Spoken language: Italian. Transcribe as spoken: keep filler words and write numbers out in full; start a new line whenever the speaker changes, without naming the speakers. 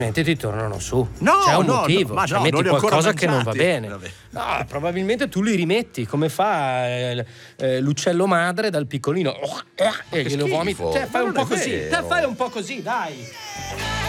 ti tornano su.
No,
c'è un
no,
motivo,
no, ma
cioè
no,
metti
non li ho ancora
qualcosa che non va
mangiati.
bene.
Vabbè.
No, probabilmente tu li rimetti, come fa eh, eh, l'uccello madre dal piccolino e glielo
schifo.
vomiti. Cioè, fai
Ma
un
non
po'
è
così.
vero.
Te fai un po' così, dai.